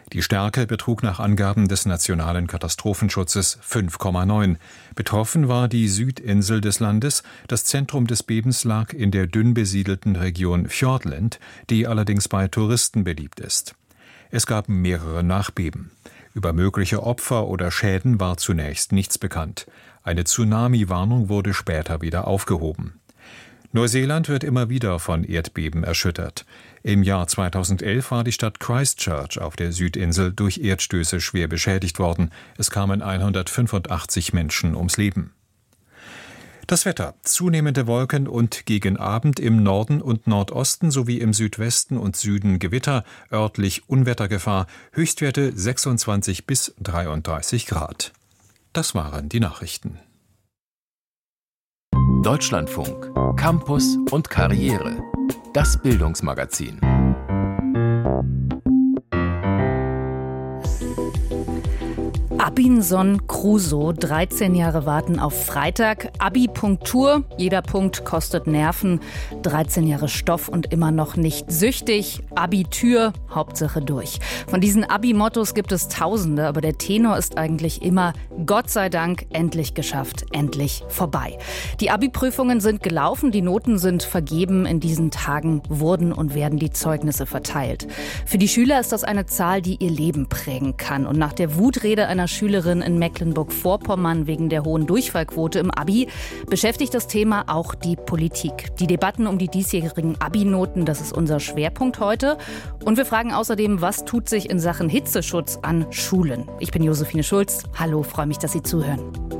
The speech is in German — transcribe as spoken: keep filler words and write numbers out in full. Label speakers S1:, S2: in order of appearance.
S1: Die Stärke betrug nach Angaben des Nationalen Katastrophenschutzes fünf Komma neun. Betroffen war die Südinsel des Landes. Das Zentrum des Bebens lag in der dünn besiedelten Region Fiordland, die allerdings bei Touristen beliebt ist. Es gab mehrere Nachbeben. Über mögliche Opfer oder Schäden war zunächst nichts bekannt. Eine Tsunami-Warnung wurde später wieder aufgehoben. Neuseeland wird immer wieder von Erdbeben erschüttert. Im Jahr zweitausendelf war die Stadt Christchurch auf der Südinsel durch Erdstöße schwer beschädigt worden. Es kamen hundertfünfundachtzig Menschen ums Leben. Das Wetter: Zunehmende Wolken und gegen Abend im Norden und Nordosten sowie im Südwesten und Süden Gewitter, örtlich Unwettergefahr, Höchstwerte sechsundzwanzig bis dreiunddreißig Grad. Das waren die Nachrichten.
S2: Deutschlandfunk, Campus und Karriere. Das Bildungsmagazin.
S3: Robinson Crusoe, dreizehn Jahre warten auf Freitag. Abi-Punktur, jeder Punkt kostet Nerven. dreizehn Jahre Stoff und immer noch nicht süchtig. Abitur, Hauptsache durch. Von diesen Abi-Mottos gibt es Tausende, aber der Tenor ist eigentlich immer: Gott sei Dank, endlich geschafft, endlich vorbei. Die Abi-Prüfungen sind gelaufen, die Noten sind vergeben. In diesen Tagen wurden und werden die Zeugnisse verteilt. Für die Schüler ist das eine Zahl, die ihr Leben prägen kann. Und nach der Wutrede einer Schülerin in Mecklenburg-Vorpommern wegen der hohen Durchfallquote im Abi beschäftigt das Thema auch die Politik. Die Debatten um die diesjährigen Abi-Noten, das ist unser Schwerpunkt heute. Und wir fragen außerdem, was tut sich in Sachen Hitzeschutz an Schulen? Ich bin Josephine Schulz. Hallo, freue mich, dass Sie zuhören.